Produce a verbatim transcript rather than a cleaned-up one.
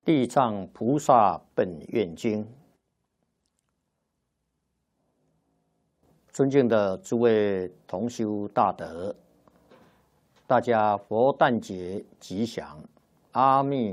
地藏菩萨本愿经，尊敬的诸位同修大德，大家佛诞节吉祥，阿弥